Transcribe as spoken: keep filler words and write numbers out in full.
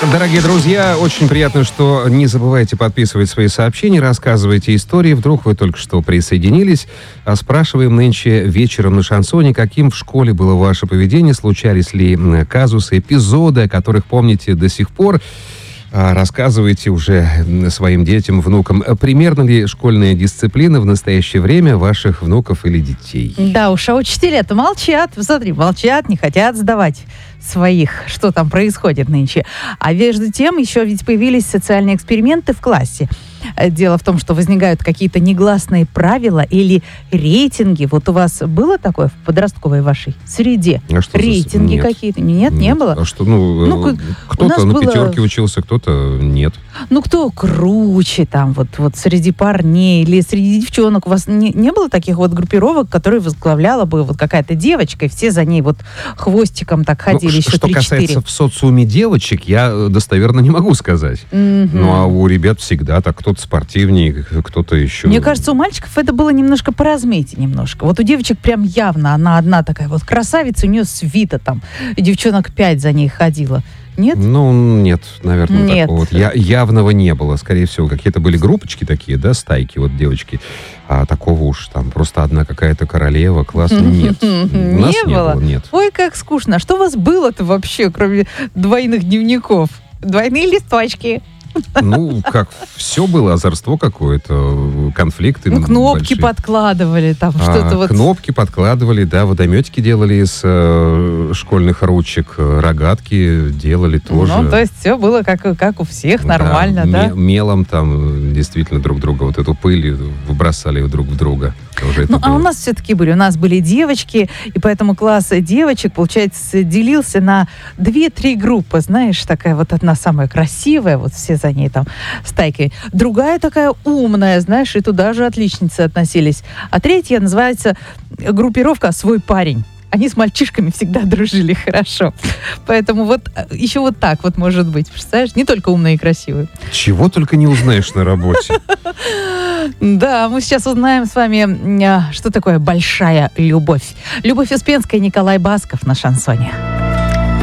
Дорогие друзья, очень приятно, что не забывайте подписывать свои сообщения, рассказывайте истории. Вдруг вы только что присоединились. А спрашиваем нынче вечером на шансоне, каким в школе было ваше поведение, случались ли казусы, эпизоды, о которых помните до сих пор. Рассказывайте уже своим детям, внукам, примерно ли школьная дисциплина в настоящее время ваших внуков или детей? Да уж, а учителя-то молчат. Смотри, молчат, не хотят сдавать своих, что там происходит нынче. А между тем еще ведь появились социальные эксперименты в классе. Дело в том, что возникают какие-то негласные правила или рейтинги. Вот у вас было такое в подростковой вашей среде? А что рейтинги нет. какие-то? Нет, нет, не было? А что, ну, ну кто-то на было... пятерке учился, кто-то нет. Ну, кто круче там, вот, вот среди парней или среди девчонок? У вас не, не было таких вот группировок, которые возглавляла бы вот какая-то девочка, и все за ней вот хвостиком так ходили, ну, еще что три-четыре? Касается в социуме девочек, я достоверно не могу сказать. Mm-hmm. Ну, а у ребят всегда так, кто-то спортивнее, кто-то еще... Мне кажется, у мальчиков это было немножко по размете немножко. Вот у девочек прям явно она одна такая вот красавица, у нее свита там, девчонок пять за ней ходила. Нет? Ну, нет, наверное, нет. такого вот я, явного не было. Скорее всего, какие-то были группочки такие, да, стайки, вот девочки. А такого уж там просто одна какая-то королева, классно, нет. У нас не было, нет. Ой, как скучно. А что у вас было-то вообще, кроме двойных дневников? Двойные листочки. Ну, как, все было, озорство какое-то, конфликты. Ну, кнопки большие. подкладывали, там а, что-то вот. Кнопки подкладывали, да, водометики делали из э, школьных ручек, рогатки делали тоже. Ну, то есть все было как, как у всех, нормально, да? да? Мелом там действительно друг друга, вот эту пыль выбросали друг в друга. Тоже ну, это а было. у нас все-таки были, у нас были девочки, и поэтому класс девочек, получается, делился на две-три группы, знаешь, такая вот одна самая красивая, вот все за ней там стайкой, другая такая умная, знаешь, и туда же отличницы относились, а третья называется группировка «Свой парень». Они с мальчишками всегда дружили хорошо. Поэтому вот еще вот так вот может быть. Представляешь? Не только умные и красивые. Чего только не узнаешь на работе. Да, мы сейчас узнаем с вами, что такое большая любовь. Любовь Успенская, Николай Басков на шансоне.